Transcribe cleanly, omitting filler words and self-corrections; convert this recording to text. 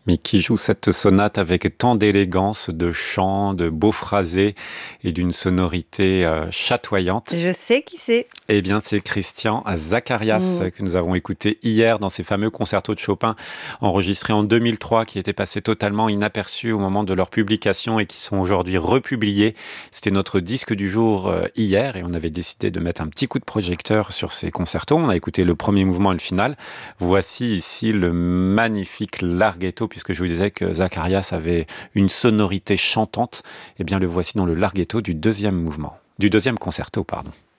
mais qui joue cette sonate avec tant d'élégance, de chant, de beaux phrasés et d'une sonorité chatoyante. Je sais qui c'est. Eh bien, c'est Christian Zacharias que nous avons écouté hier dans ces fameux concertos de Chopin enregistrés en 2003 qui étaient passés totalement inaperçus au moment de leur publication et qui sont aujourd'hui republiés. C'était notre disque du jour hier et on avait décidé de mettre un petit coup de projecteur sur ces concertos. On a écouté le premier mouvement et le final. Voici ici le magnifique Larghetto, puisque je vous disais que Zacharias avait une sonorité chantante. Eh bien, le voici dans le Larghetto du deuxième mouvement, du deuxième concerto, pardon.